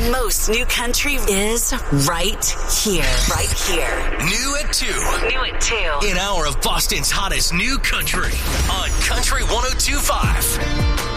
Most new country is right here. Right here. New at 2. New at 2. An hour of Boston's hottest new country on Country 102.5.